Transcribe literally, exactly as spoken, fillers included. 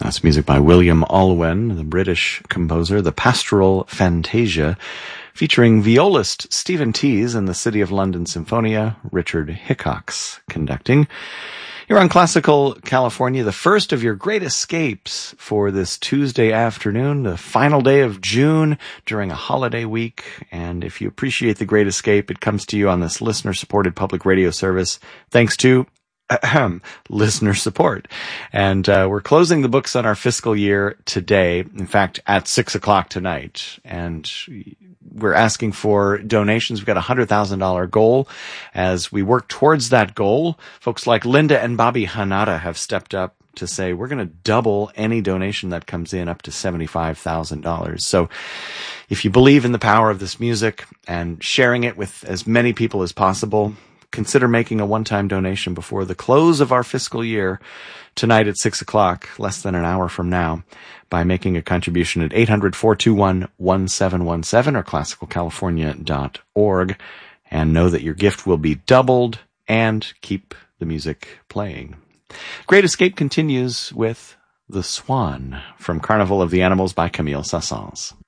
That's music by William Alwyn, the British composer, the Pastoral Fantasia, featuring violist Stephen Tees and the City of London Symphonia, Richard Hickox conducting. You're on Classical California, the first of your great escapes for this Tuesday afternoon, the final day of June during a holiday week. And if you appreciate the Great Escape, it comes to you on this listener-supported public radio service, thanks to Ahem, listener support. And uh, we're closing the books on our fiscal year today, in fact, at six o'clock tonight. And we're asking for donations. We've got a one hundred thousand dollars goal. As we work towards that goal, folks like Linda and Bobby Hanada have stepped up to say we're going to double any donation that comes in up to seventy-five thousand dollars. So if you believe in the power of this music and sharing it with as many people as possible, consider making a one-time donation before the close of our fiscal year tonight at six o'clock, less than an hour from now, by making a contribution at eight hundred, four two one, one seven one seven or classical california dot org, and know that your gift will be doubled and keep the music playing. Great Escape continues with The Swan from Carnival of the Animals by Camille Saint-Saëns.